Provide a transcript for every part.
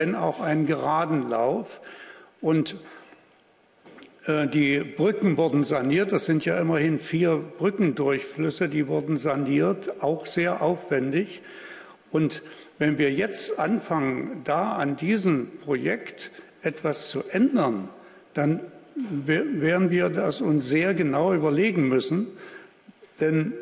auch einen geraden Lauf. Und die Brücken wurden saniert. Das sind ja immerhin 4 Brückendurchflüsse, die wurden saniert, auch sehr aufwendig. Und wenn wir jetzt anfangen, da an diesem Projekt etwas zu ändern, dann werden wir das uns sehr genau überlegen müssen, denn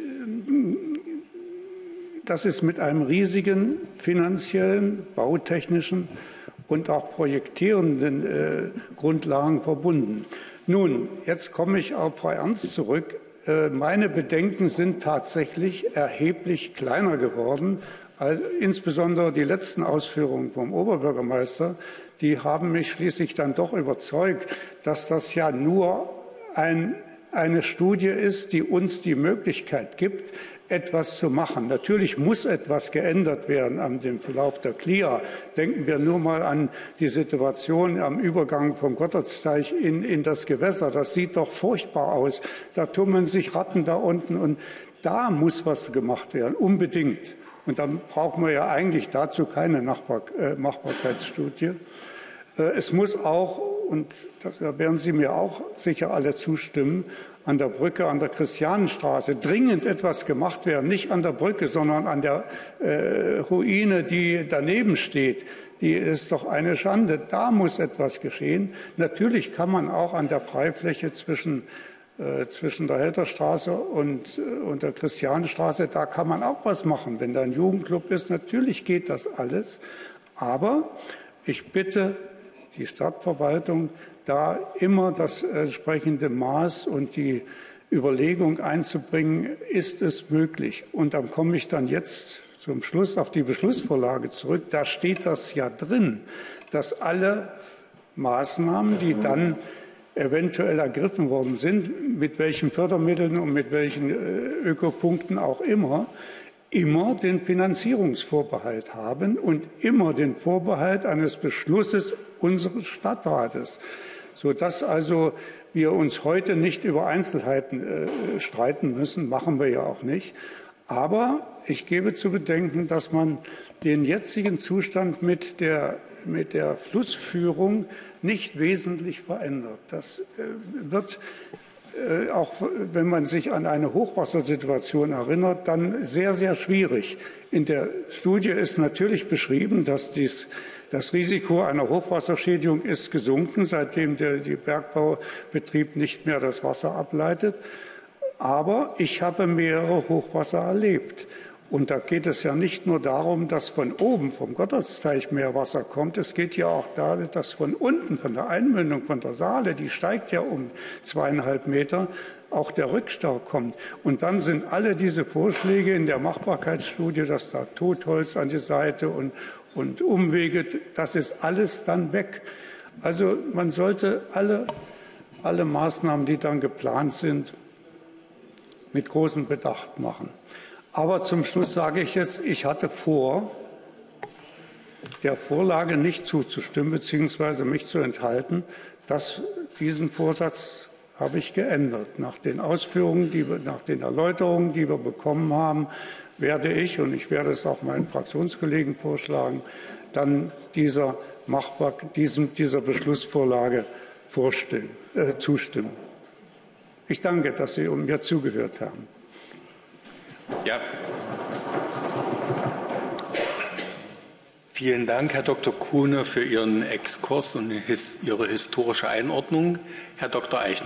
das ist mit einem riesigen finanziellen, bautechnischen und auch projektierenden Grundlagen verbunden. Nun, jetzt komme ich auf Frau Ernst zurück. Meine Bedenken sind tatsächlich erheblich kleiner geworden. Insbesondere die letzten Ausführungen vom Oberbürgermeister, die haben mich schließlich dann doch überzeugt, dass das ja nur eine Studie ist, die uns die Möglichkeit gibt, etwas zu machen. Natürlich muss etwas geändert werden an dem Verlauf der Klia. Denken wir nur mal an die Situation am Übergang vom Gotthardsteich in das Gewässer. Das sieht doch furchtbar aus. Da tummeln sich Ratten da unten und da muss was gemacht werden, unbedingt. Und dann brauchen wir ja eigentlich dazu keine Machbarkeitsstudie. Es muss auch, und da werden Sie mir auch sicher alle zustimmen, an der Brücke, an der Christianenstraße dringend etwas gemacht werden. Nicht an der Brücke, sondern an der Ruine, die daneben steht. Die ist doch eine Schande. Da muss etwas geschehen. Natürlich kann man auch an der Freifläche zwischen der Helterstraße und der Christianenstraße, da kann man auch was machen. Wenn da ein Jugendclub ist, natürlich geht das alles. Aber ich bitte die Stadtverwaltung, da immer das entsprechende Maß und die Überlegung einzubringen, ist es möglich. Und dann komme ich dann jetzt zum Schluss auf die Beschlussvorlage zurück. Da steht das ja drin, dass alle Maßnahmen, die dann eventuell ergriffen worden sind, mit welchen Fördermitteln und mit welchen Ökopunkten auch immer den Finanzierungsvorbehalt haben und immer den Vorbehalt eines Beschlusses unseres Stadtrates, sodass also wir uns heute nicht über Einzelheiten streiten müssen, machen wir ja auch nicht. Aber ich gebe zu bedenken, dass man den jetzigen Zustand mit der Flussführung nicht wesentlich verändert. Das wird, auch wenn man sich an eine Hochwassersituation erinnert, dann sehr, sehr schwierig. In der Studie ist natürlich beschrieben, dass das Risiko einer Hochwasserschädigung ist gesunken, seitdem der Bergbaubetrieb nicht mehr das Wasser ableitet. Aber ich habe mehrere Hochwasser erlebt. Und da geht es ja nicht nur darum, dass von oben, vom Gotthardsteich mehr Wasser kommt. Es geht ja auch darum, dass von unten, von der Einmündung, von der Saale, die steigt ja um 2,5 Meter, auch der Rückstau kommt. Und dann sind alle diese Vorschläge in der Machbarkeitsstudie, dass da Totholz an die Seite und Umwege, das ist alles dann weg. Also man sollte alle Maßnahmen, die dann geplant sind, mit großem Bedacht machen. Aber zum Schluss sage ich jetzt, ich hatte vor, der Vorlage nicht zuzustimmen bzw. mich zu enthalten. Diesen Vorsatz habe ich geändert. Nach den Ausführungen, nach den Erläuterungen, die wir bekommen haben, werde ich, und ich werde es auch meinen Fraktionskollegen vorschlagen, dann dieser Beschlussvorlage zustimmen. Ich danke, dass Sie mir zugehört haben. Ja. Vielen Dank, Herr Dr. Kuhne, für Ihren Exkurs und Ihre historische Einordnung. Herr Dr. Eichner.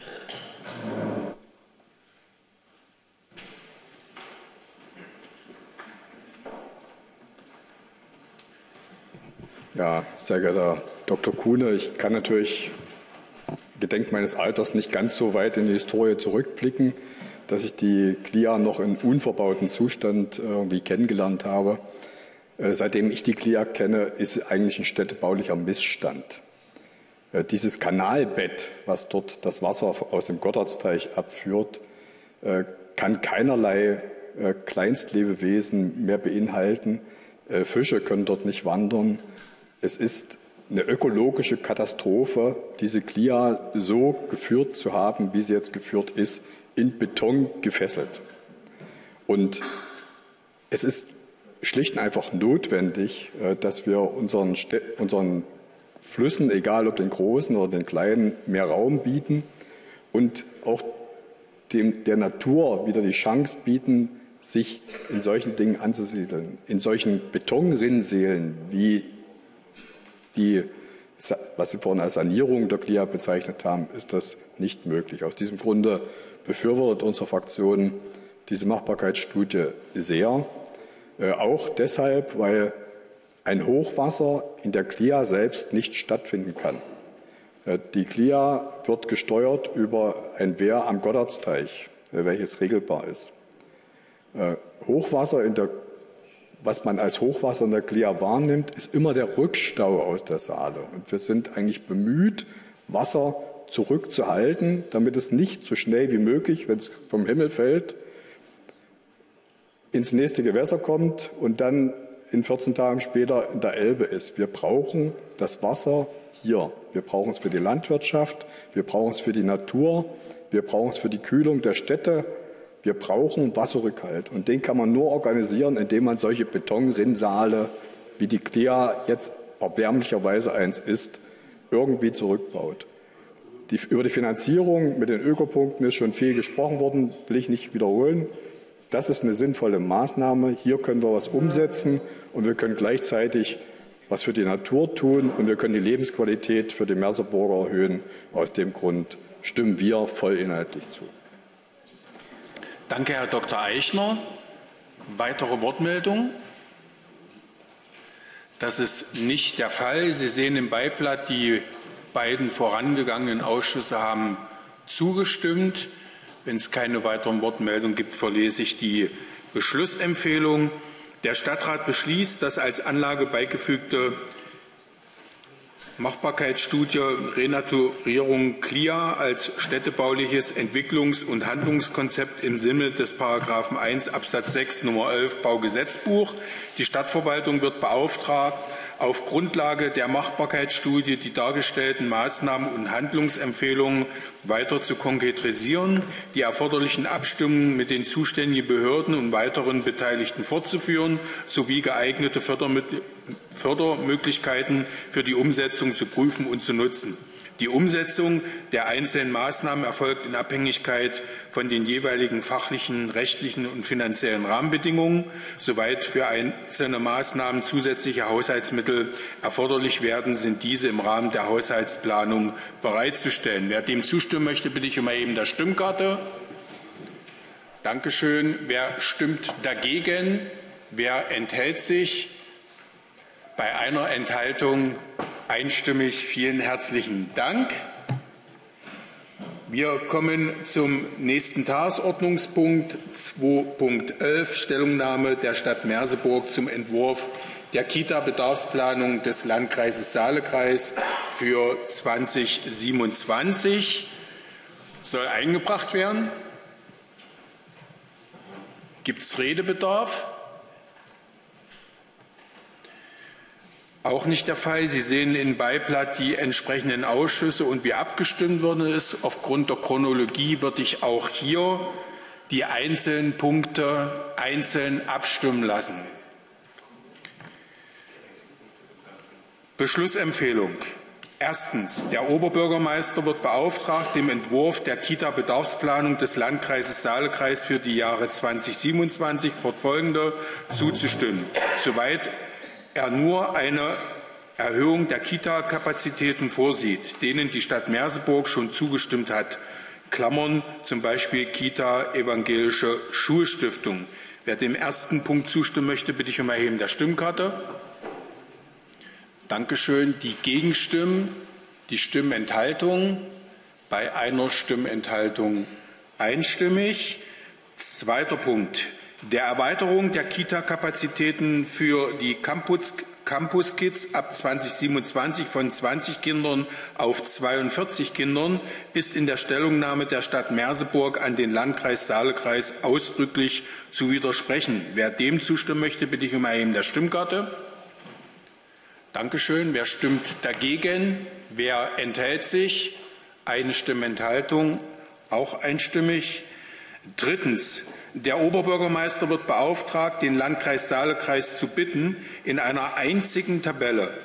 Ja, sehr geehrter Dr. Kuhne, ich kann natürlich gedenk meines Alters nicht ganz so weit in die Historie zurückblicken, dass ich die Klia noch in unverbauten Zustand irgendwie kennengelernt habe. Seitdem ich die Klia kenne, ist sie eigentlich ein städtebaulicher Missstand. Dieses Kanalbett, was dort das Wasser aus dem Gotthardsteich abführt, kann keinerlei Kleinstlebewesen mehr beinhalten. Fische können dort nicht wandern. Es ist eine ökologische Katastrophe, diese Klia so geführt zu haben, wie sie jetzt geführt ist, in Beton gefesselt. Und es ist schlicht und einfach notwendig, dass wir unseren Flüssen, egal ob den großen oder den kleinen, mehr Raum bieten und auch der Natur wieder die Chance bieten, sich in solchen Dingen anzusiedeln. In solchen Betonrinnsälen, wie was Sie vorhin als Sanierung der Glia bezeichnet haben, ist das nicht möglich. Aus diesem Grunde befürwortet unsere Fraktion diese Machbarkeitsstudie sehr. Auch deshalb, weil ein Hochwasser in der Glia selbst nicht stattfinden kann. Die Glia wird gesteuert über ein Wehr am Gotthardsteich, welches regelbar ist. Was man als Hochwasser in der Glia wahrnimmt, ist immer der Rückstau aus der Saale. Und wir sind eigentlich bemüht, Wasser zurückzuhalten, damit es nicht so schnell wie möglich, wenn es vom Himmel fällt, ins nächste Gewässer kommt und dann in 14 Tagen später in der Elbe ist. Wir brauchen das Wasser hier. Wir brauchen es für die Landwirtschaft, wir brauchen es für die Natur, wir brauchen es für die Kühlung der Städte. Wir brauchen Wasserrückhalt. Und den kann man nur organisieren, indem man solche Betonrinnsale, wie die Glia jetzt erbärmlicherweise eins ist, irgendwie zurückbaut. Über die Finanzierung mit den Ökopunkten ist schon viel gesprochen worden, will ich nicht wiederholen. Das ist eine sinnvolle Maßnahme. Hier können wir was umsetzen und wir können gleichzeitig was für die Natur tun und wir können die Lebensqualität für die Merseburger erhöhen. Aus dem Grund stimmen wir voll inhaltlich zu. Danke, Herr Dr. Eichner. Weitere Wortmeldungen? Das ist nicht der Fall. Sie sehen im Beiblatt, die beiden vorangegangenen Ausschüsse haben zugestimmt. Wenn es keine weiteren Wortmeldungen gibt, verlese ich die Beschlussempfehlung. Der Stadtrat beschließt, das als Anlage beigefügte Machbarkeitsstudie Renaturierung Glia als städtebauliches Entwicklungs- und Handlungskonzept im Sinne des § 1 Absatz 6 Nummer 11 Baugesetzbuch. Die Stadtverwaltung wird beauftragt, auf Grundlage der Machbarkeitsstudie die dargestellten Maßnahmen und Handlungsempfehlungen weiter zu konkretisieren, die erforderlichen Abstimmungen mit den zuständigen Behörden und weiteren Beteiligten fortzuführen, sowie geeignete Fördermöglichkeiten für die Umsetzung zu prüfen und zu nutzen. Die Umsetzung der einzelnen Maßnahmen erfolgt in Abhängigkeit von den jeweiligen fachlichen, rechtlichen und finanziellen Rahmenbedingungen. Soweit für einzelne Maßnahmen zusätzliche Haushaltsmittel erforderlich werden, sind diese im Rahmen der Haushaltsplanung bereitzustellen. Wer dem zustimmen möchte, bitte ich um Erheben der Stimmkarte. Dankeschön. Wer stimmt dagegen? Wer enthält sich? Bei einer Enthaltung einstimmig. Vielen herzlichen Dank. Wir kommen zum nächsten Tagesordnungspunkt 2.11, Stellungnahme der Stadt Merseburg zum Entwurf der Kita-Bedarfsplanung des Landkreises Saalekreis für 2027. Soll eingebracht werden. Gibt es Redebedarf? Auch nicht der Fall. Sie sehen im Beiblatt die entsprechenden Ausschüsse und wie abgestimmt worden ist. Aufgrund der Chronologie würde ich auch hier die einzelnen Punkte einzeln abstimmen lassen. Beschlussempfehlung. Erstens. Der Oberbürgermeister wird beauftragt, dem Entwurf der Kita-Bedarfsplanung des Landkreises Saalekreis für die Jahre 2027 fortfolgende zuzustimmen, soweit er nur eine Erhöhung der Kita-Kapazitäten vorsieht, denen die Stadt Merseburg schon zugestimmt hat. Klammern zum Beispiel Kita Evangelische Schulstiftung. Wer dem ersten Punkt zustimmen möchte, bitte ich um Erheben der Stimmkarte. Dankeschön. Die Gegenstimmen, die Stimmenthaltung, bei einer Stimmenthaltung einstimmig. Zweiter Punkt. Der Erweiterung der Kita-Kapazitäten für die Campus-Kids ab 2027 von 20 Kindern auf 42 Kindern ist in der Stellungnahme der Stadt Merseburg an den Landkreis Saalekreis ausdrücklich zu widersprechen. Wer dem zustimmen möchte, bitte ich um Erheben der Stimmkarte. Dankeschön. Wer stimmt dagegen? Wer enthält sich? Eine Stimmenthaltung, auch einstimmig. Drittens. Der Oberbürgermeister wird beauftragt, den Landkreis Saale-Kreis zu bitten, in einer einzigen Tabelle